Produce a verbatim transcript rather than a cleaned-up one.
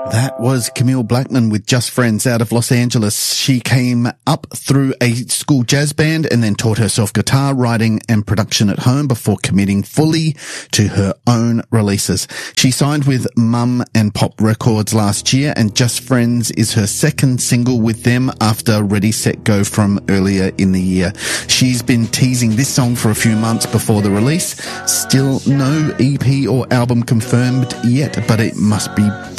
That was Camille Blackman with Just Friends out of Los Angeles. She came up through a school jazz band and then taught herself guitar, writing and production at home before committing fully to her own releases. She signed with Mum and Pop Records last year, and Just Friends is her second single with them after Ready, Set, Go from earlier in the year. She's been teasing this song for a few months before the release. Still no E P or album confirmed yet, but it must be